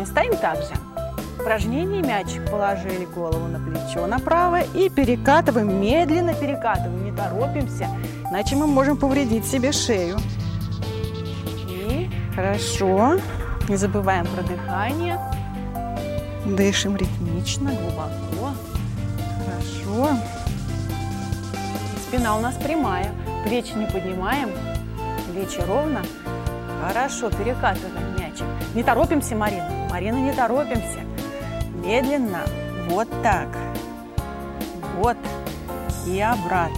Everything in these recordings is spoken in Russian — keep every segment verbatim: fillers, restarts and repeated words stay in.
упражнение. Стоим так же. Упражнение: мячик положили, голову на плечо направо и перекатываем, медленно перекатываем, не торопимся, иначе мы можем повредить себе шею. И хорошо, не забываем про дыхание, дышим ритмично, глубоко, хорошо. Спина у нас прямая, плечи не поднимаем, плечи ровно. Хорошо, перекатываем мячик. Не торопимся, Марина. Марина, не торопимся. Медленно. Вот так. Вот. И обратно.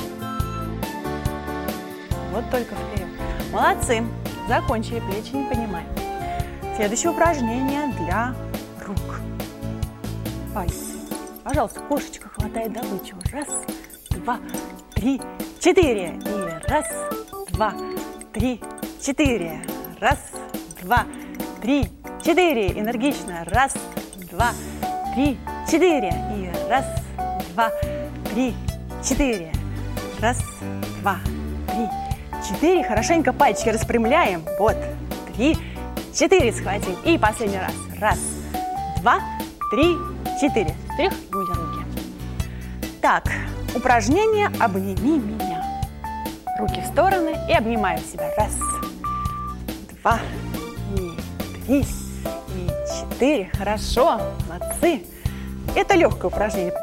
Вот только вперед. Молодцы. Закончили. Плечи не поднимаем. Следующее упражнение для рук. Пальцы. Пожалуйста, кошечка хватает добычу. Раз, два, три, четыре. И раз, два, три, четыре. Раз, два, три, четыре. Энергично. Раз, два, три, четыре. И раз, два, три, четыре. Раз, два, три, четыре. Хорошенько пальчики распрямляем. Вот. Три, четыре. Схватим. И последний раз. Раз, два, три, четыре. Стряхнули руки. Так, упражнение «Обними меня». Руки в стороны и обнимаем себя. Раз, два, и три, и четыре. Хорошо, молодцы. Это легкое упражнение.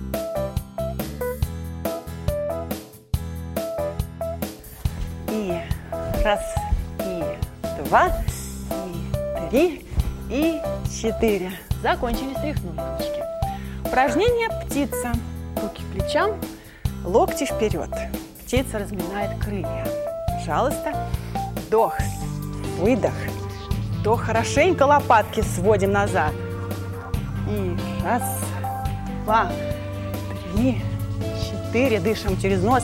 И раз, и два, и три, и четыре. Закончили, стряхнули ручки. Упражнение «Птица». Руки к плечам, локти вперед. Птица разминает крылья. Пожалуйста. Вдох, выдох. Вдох. Хорошенько лопатки сводим назад. И раз, два, три, четыре. Дышим через нос.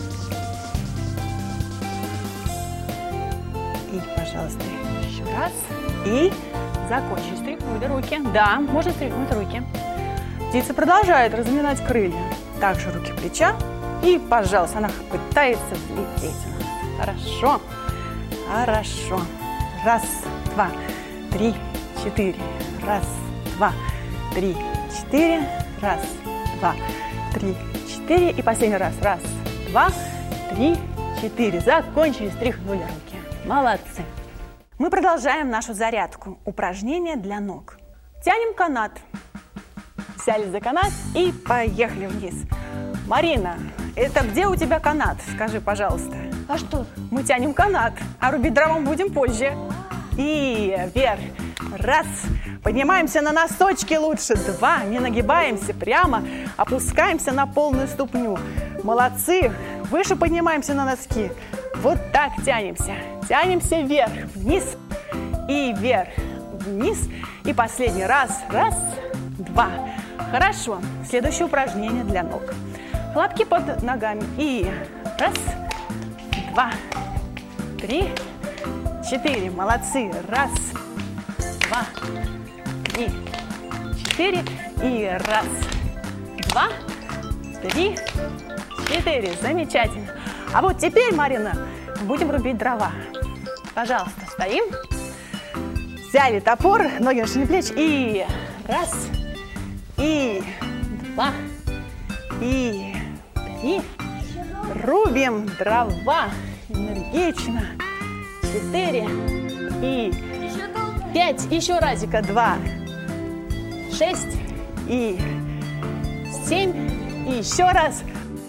И, пожалуйста, еще раз. И закончили. Стряхнули руки. Да, можно стряхнуть руки. Птица продолжает разминать крылья. Также руки к плечам. И, пожалуйста, она пытается взлететь. Хорошо. Хорошо. Раз, два, три, четыре. Раз, два, три, четыре. Раз, два, три, четыре. И последний раз. Раз, два, три, четыре. Закончили, стряхнули руки. Молодцы. Мы продолжаем нашу зарядку. Упражнение для ног. Тянем канат. Взяли за канат и поехали вниз. Марина, это где у тебя канат? Скажи, пожалуйста. А что? Мы тянем канат, а рубить дрова будем позже. И вверх. Раз. Поднимаемся на носочки лучше. Два. Не нагибаемся прямо. Опускаемся на полную ступню. Молодцы. Выше поднимаемся на носки. Вот так тянемся. Тянемся вверх, вниз и вверх, вниз. И последний раз. Раз, два. Хорошо. Следующее упражнение для ног. Лапки под ногами. И раз, два, три, четыре. Молодцы. Раз, два, три, четыре. И раз, два, три, четыре. Замечательно. А вот теперь, Марина, будем рубить дрова. Пожалуйста, стоим. Взяли топор, ноги на ширине плеч. И раз, и два, и три. Рубим дрова энергично. Четыре и пять. Еще разика. Два, шесть и семь. И еще раз.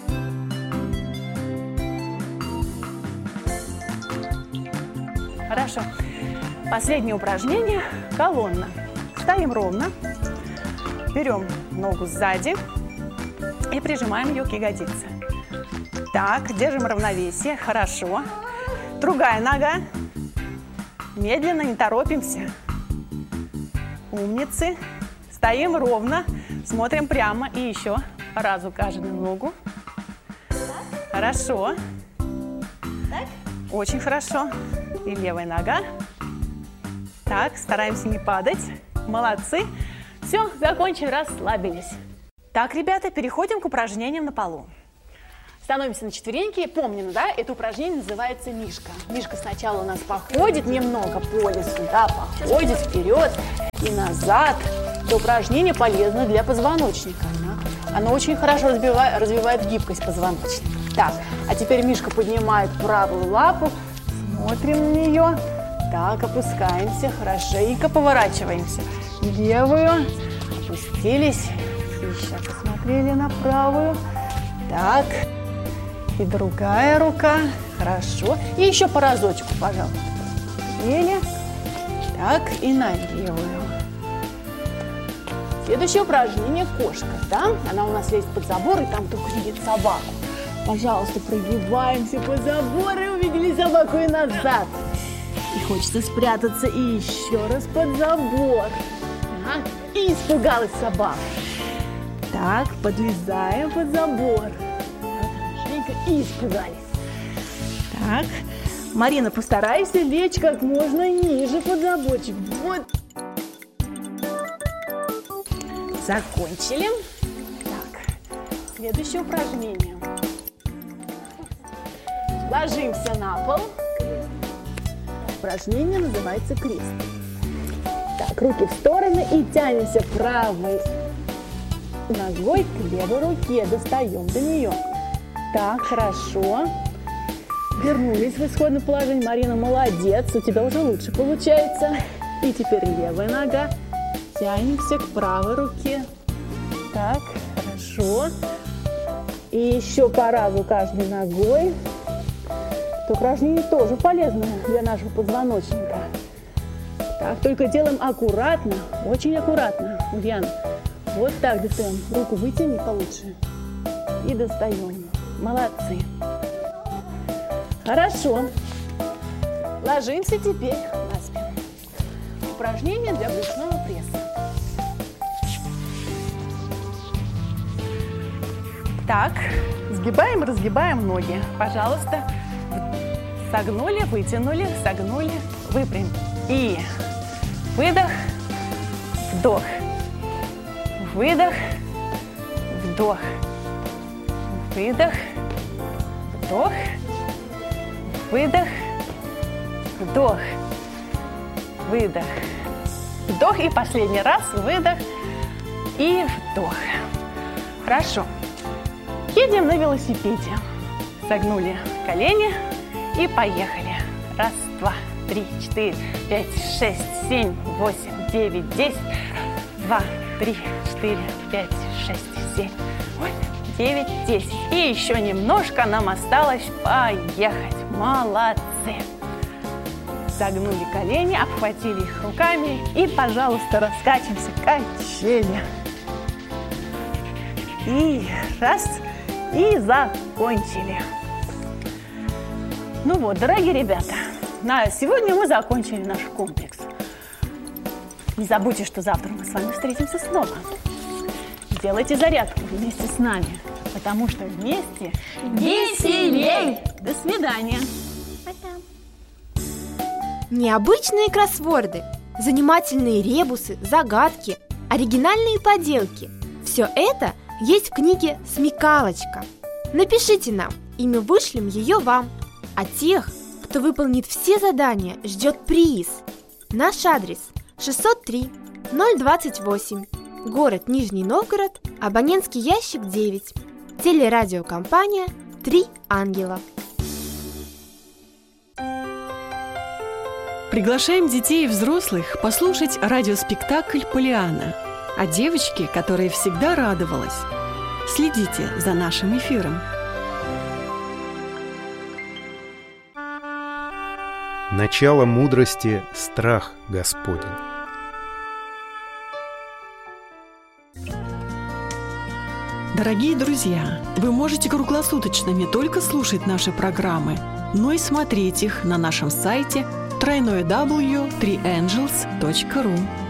Хорошо. Последнее упражнение. Колонна. Стоим ровно. Берем ногу сзади и прижимаем ее к ягодице. Так, держим равновесие. Хорошо. Другая нога. Медленно, не торопимся. Умницы. Стоим ровно. Смотрим прямо. И еще разу каждую ногу. Хорошо. Так? Очень хорошо. И левая нога. Так, стараемся не падать. Молодцы. Все, закончили, расслабились. Так, ребята, переходим к упражнениям на полу. Становимся на четвереньки. Помним, да, это упражнение называется мишка. Мишка сначала у нас походит немного по лесу, да, походит вперед и назад. Это упражнение полезно для позвоночника. Да? Оно очень хорошо развивает, развивает гибкость позвоночника. Так, а теперь мишка поднимает правую лапу, смотрим на нее. Так, опускаемся, хорошенько поворачиваемся. Левую, опустились, еще посмотрели на правую. Так, и другая рука, хорошо. И еще по разочку, пожалуйста. Посмотрели. Так, и на левую. Следующее упражнение – кошка, да? Она у нас лезет под забор, и там только видит собаку. Пожалуйста, прогибаемся по забору, и увидели собаку и назад. И хочется спрятаться и еще раз под забор. Так, и испугалась собака. Так, подлезаем под забор. Так, хорошенько, и испугались. Так, Марина, постарайся лечь как можно ниже под заборчик. Вот. Закончили. Так, следующее упражнение. Ложимся на пол. Упражнение называется крест. Так, руки в стороны и тянемся правой ногой к левой руке. Достаем до нее. Так, хорошо. Вернулись в исходное положение. Марина, молодец. У тебя уже лучше получается. И теперь левая нога. Тянемся к правой руке. Так, хорошо. И еще по разу каждой ногой. Это упражнение тоже полезно для нашего позвоночника. Так, только делаем аккуратно, очень аккуратно. Ульяна, вот так достаем. Руку вытяни получше. И достаем. Молодцы. Хорошо. Ложимся теперь на спину. Упражнение для брюшного пресса. Так, сгибаем, разгибаем ноги. Пожалуйста. Согнули, вытянули, согнули, выпрямили. И выдох, вдох, выдох, вдох, выдох, вдох, выдох, вдох, выдох, вдох. И последний раз выдох и вдох. Хорошо. Едем на велосипеде. Согнули колени. И поехали. Раз, два, три, четыре, пять, шесть, семь, восемь, девять, десять. Два, три, четыре, пять, шесть, семь, восемь, девять, десять. И еще немножко нам осталось поехать. Молодцы. Согнули колени, обхватили их руками. И, пожалуйста, раскачиваемся качели. И раз, и закончили. Ну вот, дорогие ребята, на сегодня мы закончили наш комплекс. Не забудьте, что завтра мы с вами встретимся снова. Делайте зарядку вместе с нами, потому что вместе веселей! До свидания! Пока! Необычные кроссворды, занимательные ребусы, загадки, оригинальные поделки – все это есть в книге «Смекалочка». Напишите нам, и мы вышлем ее вам. А тех, кто выполнит все задания, ждет приз. Наш адрес шестьсот три ноль двадцать восемь, город Нижний Новгород, абонентский ящик девять, телерадиокомпания «Три ангела». Приглашаем детей и взрослых послушать радиоспектакль «Полианна» о девочке, которая всегда радовалась. Следите за нашим эфиром. Начало мудрости – страх Господень. Дорогие друзья, вы можете круглосуточно не только слушать наши программы, но и смотреть их на нашем сайте дабл ю дабл ю дабл ю точка три ангелс точка ру.